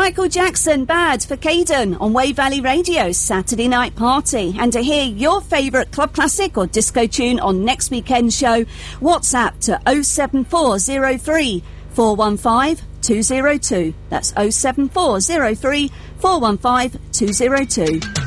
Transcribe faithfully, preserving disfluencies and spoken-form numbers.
Michael Jackson, Bad for Caden on Wave Valley Radio's Saturday Night Party. And to hear your favourite club classic or disco tune on next weekend's show, WhatsApp to oh seven four oh three, four one five, two oh two. That's oh seven four oh three, four one five, two oh two.